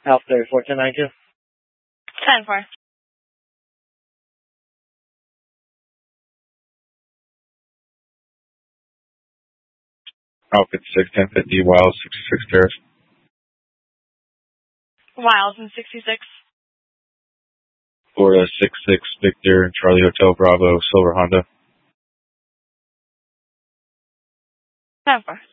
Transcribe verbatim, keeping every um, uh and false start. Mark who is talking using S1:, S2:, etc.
S1: Alpha four ten nine two.
S2: ten four.
S3: Alpha six ten fifty, Wild sixty-six Terrace.
S2: Wild and sixty-six.
S3: Florida six six Victor, Charlie Hotel Bravo, Silver Honda.
S2: ten four.